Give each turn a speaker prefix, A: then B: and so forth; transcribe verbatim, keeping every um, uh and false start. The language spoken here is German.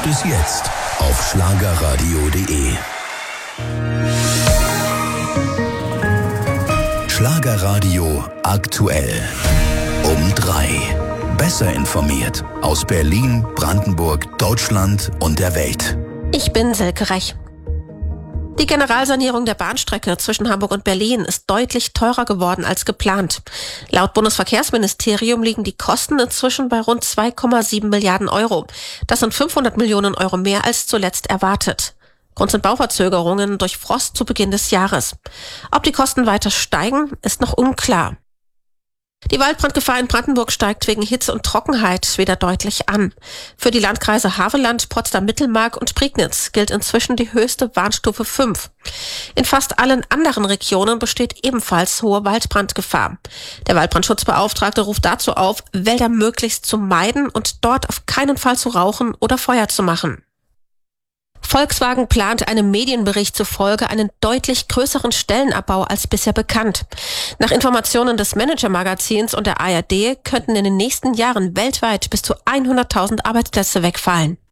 A: gibt es jetzt auf schlagerradio punkt de. Schlagerradio aktuell. Um drei. Besser informiert aus Berlin, Brandenburg, Deutschland und der Welt.
B: Ich bin Silke Rech. Die Generalsanierung der Bahnstrecke zwischen Hamburg und Berlin ist deutlich teurer geworden als geplant. Laut Bundesverkehrsministerium liegen die Kosten inzwischen bei rund zwei Komma sieben Milliarden Euro. Das sind fünfhundert Millionen Euro mehr als zuletzt erwartet. Grund sind Bauverzögerungen durch Frost zu Beginn des Jahres. Ob die Kosten weiter steigen, ist noch unklar. Die Waldbrandgefahr in Brandenburg steigt wegen Hitze und Trockenheit wieder deutlich an. Für die Landkreise Havelland, Potsdam-Mittelmark und Prignitz gilt inzwischen die höchste Warnstufe fünf. In fast allen anderen Regionen besteht ebenfalls hohe Waldbrandgefahr. Der Waldbrandschutzbeauftragte ruft dazu auf, Wälder möglichst zu meiden und dort auf keinen Fall zu rauchen oder Feuer zu machen. Volkswagen plant einem Medienbericht zufolge einen deutlich größeren Stellenabbau als bisher bekannt. Nach Informationen des Manager-Magazins und der A R D könnten in den nächsten Jahren weltweit bis zu hunderttausend Arbeitsplätze wegfallen.